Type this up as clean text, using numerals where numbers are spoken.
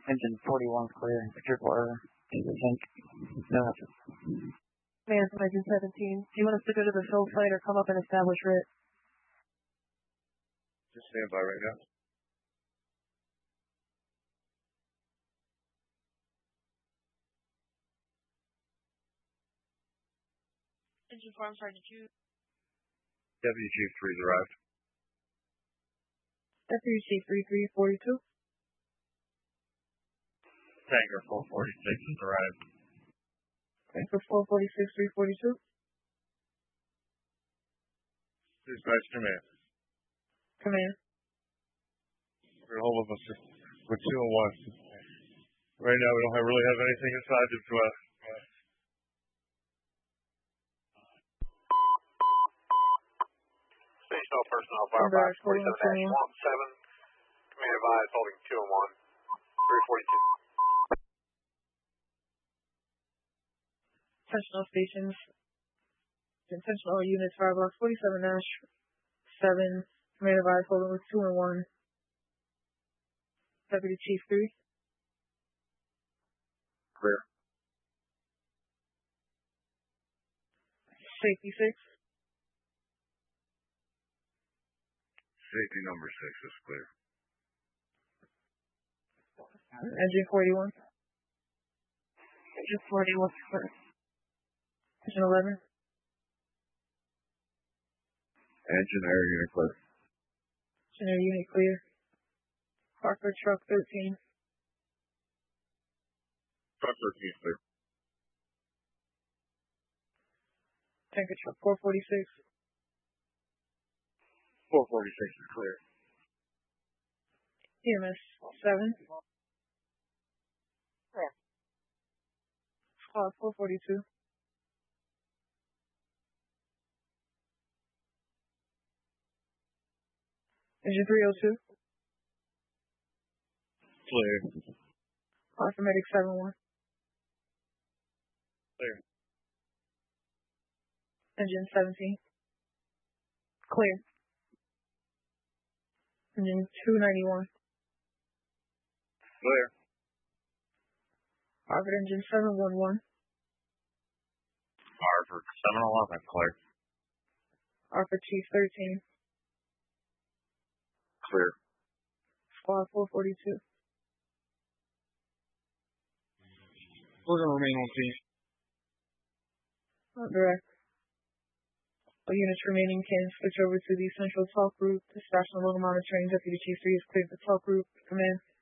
Engine 41 clear. Triple error. Tank. No. Man from engine 17. Do you want us to go to the fill site or come up and establish RIT? Just stand by right now. Engine 4, I'm Sergeant Hughes. Deputy Chief 3's arrived. Deputy Chief 3342. Tanker 446 has arrived. Tanker 446 342. Dispatch command. Command. We're hold of us with 2 and 1. Right now we don't really have anything inside to Stational personnel, Firefox 47-17. Command advised, holding 2 and 1. 342. Intentional stations. Intentional units, Firefox 47-7. Command advised, holding with 2 and 1. Deputy Chief 3. Clear. Safety 6. Safety number 6 is clear. Engine 41. Engine 41 clear. Engine 11. Engine air unit clear. Engine air unit clear. Parker truck 13. Truck 13 clear. Tanker truck 446. 446 is clear. EMS 7. Clear. Squad 442. Engine 302. Clear. Alpha Medic 71. Clear. Engine 17. Clear. Engine 291. Clear. Harvard engine 711. Harvard 711 clear. Harvard Chief 13. Clear. Squad 442. We're going to remain on scene. Direct. All units remaining can switch over to the central talk group. Dispatch and local monitoring. Deputy Chief 3 is cleared the talk group. Command.